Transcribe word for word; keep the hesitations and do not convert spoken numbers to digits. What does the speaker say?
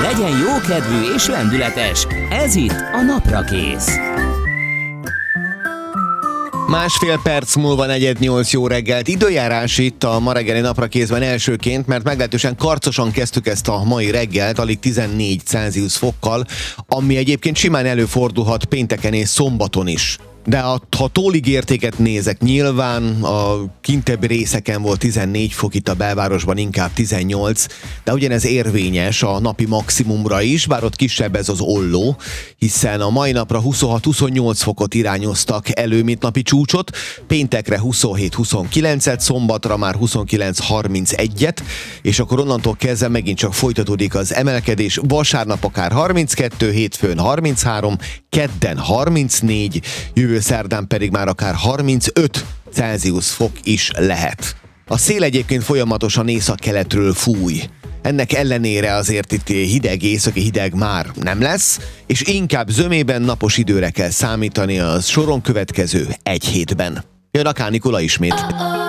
Legyen jókedvű és lendületes. Ez itt a Naprakész. Másfél perc múlva negyed nyolc, jó reggelt. Időjárás itt a ma reggeli Naprakészben elsőként, mert meglehetősen karcosan kezdtük ezt a mai reggelt, alig tizennégy Celsius fokkal, ami egyébként simán előfordulhat pénteken és szombaton is. De a, ha tólig értéket nézek, nyilván a kintebb részeken volt tizennégy fok, itt a belvárosban inkább tizennyolc, de ugyanez érvényes a napi maximumra is, bár ott kisebb ez az olló, hiszen a mai napra huszonhat-huszonnyolc fokot irányoztak elő, mint napi csúcsot, péntekre huszonhét-huszonkilencet, szombatra már huszonkilenc-harmincegyet, és akkor onnantól kezdve megint csak folytatódik az emelkedés, vasárnap akár harminckettő, hétfőn harminchárom, kedden harmincnégy, jövő szerdán pedig már akár harmincöt Celsius fok is lehet. A szél egyébként folyamatosan északkeletről fúj. Ennek ellenére azért itt hideg, északi hideg már nem lesz, és inkább zömében napos időre kell számítani az soron következő egy hétben. Jön a kánikula ismét.